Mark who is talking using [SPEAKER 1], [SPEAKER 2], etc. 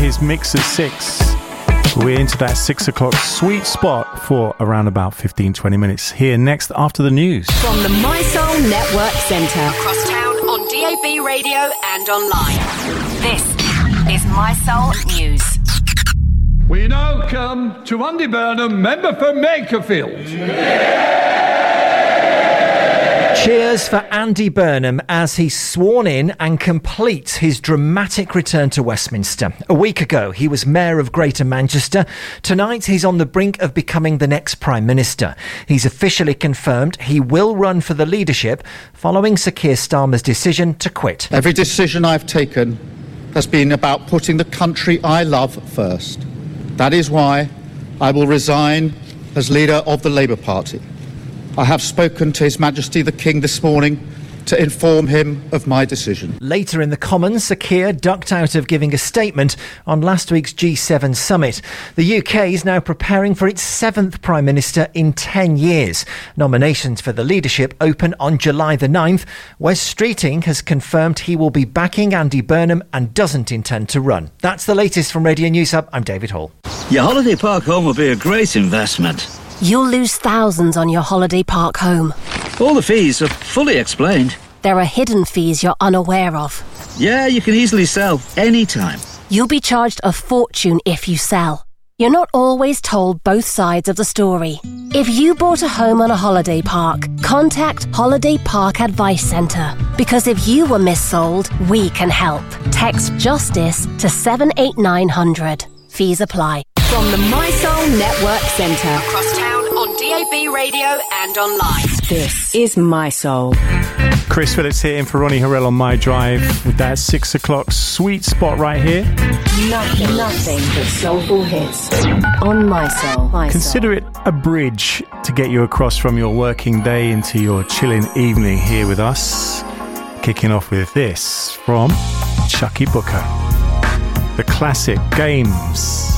[SPEAKER 1] his mix at 6. We're into that 6 o'clock sweet spot for around about 15-20 minutes. Here next after the news.
[SPEAKER 2] From the My Soul Network Centre. Across town on DAB radio and online. This is My Soul News.
[SPEAKER 3] We now come to Andy Burnham, member for Makerfield.
[SPEAKER 4] Cheers for Andy Burnham as he's sworn in and completes his dramatic return to Westminster. A week ago, he was Mayor of Greater Manchester. Tonight, he's on the brink of becoming the next Prime Minister. He's officially confirmed he will run for the leadership following Sir Keir Starmer's decision to quit.
[SPEAKER 5] Every decision I've taken has been about putting the country I love first. That is why I will resign as leader of the Labour Party. I have spoken to His Majesty the King this morning to inform him of my decision.
[SPEAKER 4] Later in the Commons, Sir Keir ducked out of giving a statement on last week's G7 summit. The UK is now preparing for its 7th Prime Minister in 10 years. Nominations for the leadership open on July the 9th. Wes Streeting has confirmed he will be backing Andy Burnham and doesn't intend to run. That's the latest from Radio News Hub. I'm David Hall.
[SPEAKER 6] Your holiday park home will be a great investment.
[SPEAKER 7] You'll lose thousands on your holiday park home.
[SPEAKER 6] All the fees are fully explained.
[SPEAKER 7] There are hidden fees you're unaware of.
[SPEAKER 6] Yeah, you can easily sell anytime.
[SPEAKER 7] You'll be charged a fortune if you sell. You're not always told both sides of the story. If you bought a home on a holiday park, contact Holiday Park Advice Centre. Because if you were missold, we can help. Text JUSTICE to 78900. Fees apply.
[SPEAKER 2] From the My Soul Network Centre. Across town on DAB radio and online. This is My Soul.
[SPEAKER 1] Chris Phillips here in for Ronnie Harrell on My Drive with that 6 o'clock sweet spot right here.
[SPEAKER 2] Nothing but soulful hits on My Soul.
[SPEAKER 1] Consider it a bridge to get you across from your working day into your chilling evening here with us. Kicking off with this from Chucky Booker. The classic Games.